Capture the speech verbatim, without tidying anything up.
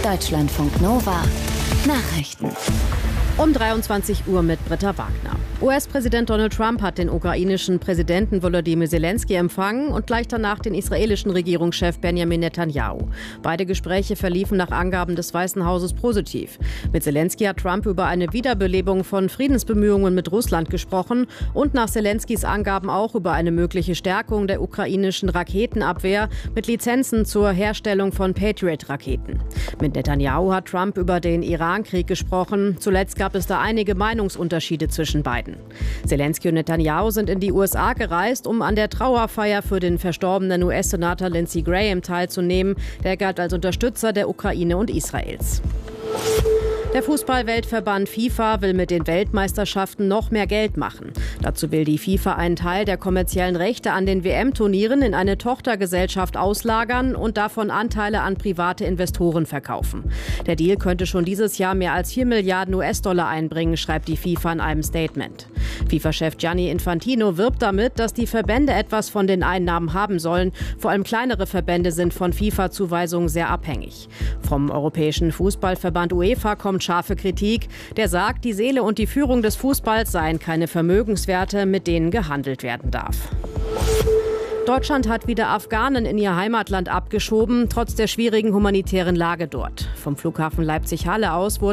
Deutschlandfunk Nova Nachrichten. Um dreiundzwanzig Uhr mit Britta Wagner. U S-Präsident Donald Trump hat den ukrainischen Präsidenten Volodymyr Zelensky empfangen und gleich danach den israelischen Regierungschef Benjamin Netanyahu. Beide Gespräche verliefen nach Angaben des Weißen Hauses positiv. Mit Zelensky hat Trump über eine Wiederbelebung von Friedensbemühungen mit Russland gesprochen und nach Zelenskys Angaben auch über eine mögliche Stärkung der ukrainischen Raketenabwehr mit Lizenzen zur Herstellung von Patriot-Raketen. Mit Netanyahu hat Trump über den Iran-Krieg gesprochen. Zuletzt gab es da einige Meinungsunterschiede zwischen beiden. Zelensky und Netanyahu sind in die U S A gereist, um an der Trauerfeier für den verstorbenen U S-Senator Lindsey Graham teilzunehmen. Der galt als Unterstützer der Ukraine und Israels. Der Fußball-Weltverband FIFA will mit den Weltmeisterschaften noch mehr Geld machen. Dazu will die FIFA einen Teil der kommerziellen Rechte an den W M-Turnieren in eine Tochtergesellschaft auslagern und davon Anteile an private Investoren verkaufen. Der Deal könnte schon dieses Jahr mehr als vier Milliarden U S-Dollar einbringen, schreibt die FIFA in einem Statement. FIFA-Chef Gianni Infantino wirbt damit, dass die Verbände etwas von den Einnahmen haben sollen. Vor allem kleinere Verbände sind von FIFA-Zuweisungen sehr abhängig. Vom Europäischen Fußballverband UEFA kommt scharfe Kritik. Der sagt, die Seele und die Führung des Fußballs seien keine Vermögenswerte, mit denen gehandelt werden darf. Deutschland hat wieder Afghanen in ihr Heimatland abgeschoben, trotz der schwierigen humanitären Lage dort. Vom Flughafen Leipzig-Halle aus wurden